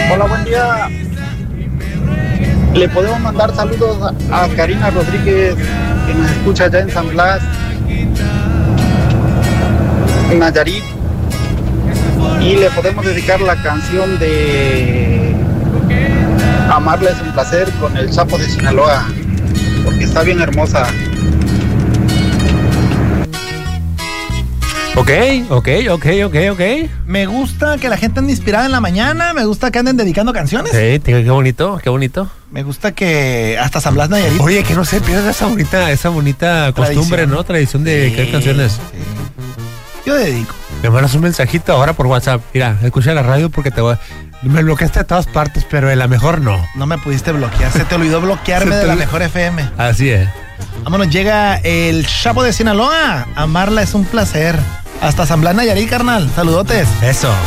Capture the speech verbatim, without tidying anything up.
Hola, buen día. Le podemos mandar saludos a, a Karina Rodríguez, que nos escucha allá en San Blas, en Nayarit. Y le podemos dedicar la canción de Amarla es un placer con el Chapo de Sinaloa, porque está bien hermosa. Ok, ok, ok, ok, ok. Me gusta que la gente ande inspirada en la mañana, me gusta que anden dedicando canciones. Sí, qué bonito, qué bonito. Me gusta que hasta San Blas Nayarit. Oye, que no se pierda esa bonita, esa bonita costumbre, Tradición. ¿no? Tradición de dedicar Sí, canciones. sí. Yo dedico. Me mandas un mensajito ahora por WhatsApp. Mira, escucha la radio porque te voy a... Me bloqueaste de todas partes, pero en la mejor no. No me pudiste bloquear, se te olvidó bloquearme Se te de la olvidó. mejor F M. Así es. Vámonos, llega el Chapo de Sinaloa. Amarla es un placer. Hasta San Blas Nayarit, carnal. Saludotes. Eso.